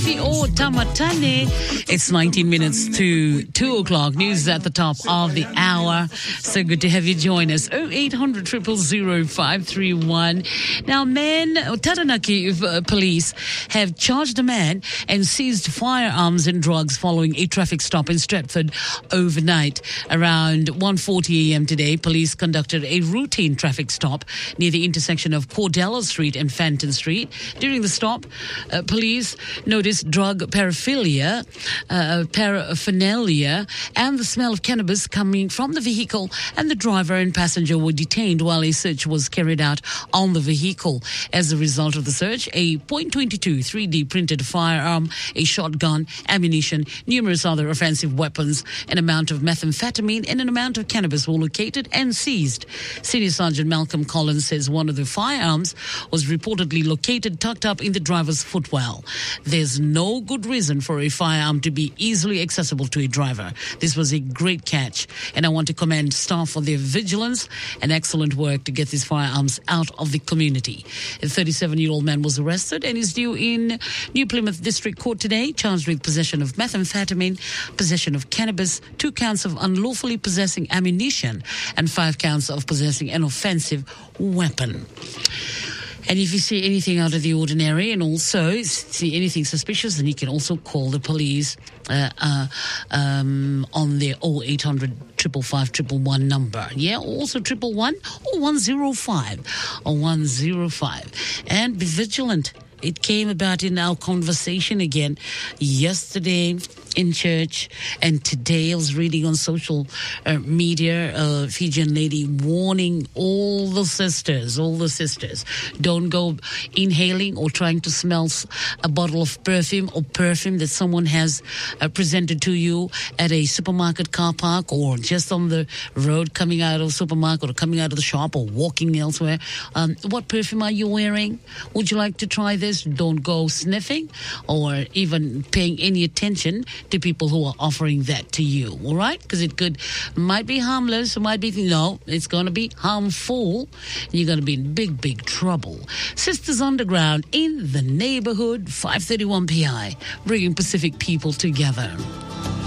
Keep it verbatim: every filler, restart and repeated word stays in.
T O Tamatane. It's nineteen minutes to two o'clock. News at the top of the hour. So good to have you join us. oh eight hundred, zero zero zero, five three one. Now, men, Taranaki uh, police have charged a man and seized firearms and drugs following a traffic stop in Stratford overnight. Around one forty a.m. today, police conducted a routine traffic stop near the intersection of Cordella Street and Fenton Street. During the stop, uh, police noticed drug paraphernalia, uh, paraphernalia and the smell of cannabis coming from the vehicle, and the driver and passenger were detained while a search was carried out on the vehicle. As a result of the search, a point two two three D printed firearm, a shotgun, ammunition, numerous other offensive weapons, an amount of methamphetamine and an amount of cannabis were located and seized. Senior Sergeant Malcolm Collins says one of the firearms was reportedly located tucked up in the driver's footwell. There's no good reason for a firearm to be easily accessible to a driver. This was a great catch, and I want to commend staff for their vigilance and excellent work to get these firearms out of the community. A thirty-seven-year-old man was arrested and is due in New Plymouth District Court today, charged with possession of methamphetamine, possession of cannabis, two counts of unlawfully possessing ammunition, and five counts of possessing an offensive weapon. And if you see anything out of the ordinary and also see anything suspicious, then you can also call the police uh, uh, um, on their oh eight hundred, five five five, one one one number. Yeah, also triple one or one zero five or one zero five. And be vigilant. It came about in our conversation again yesterday in church, and today I was reading on social uh, media a Fijian lady warning all the sisters, all the sisters, don't go inhaling or trying to smell a bottle of perfume or perfume that someone has uh, presented to you at a supermarket car park or just on the road coming out of the supermarket or coming out of the shop or walking elsewhere. Um, what perfume are you wearing? Would you like to try this? Don't go sniffing or even paying any attention to people who are offering that to you, all right? Because it could, might be harmless, it might be, no, it's going to be harmful. You're going to be in big, big trouble. Sisters Underground in the neighborhood, five thirty-one P I, bringing Pacific people together.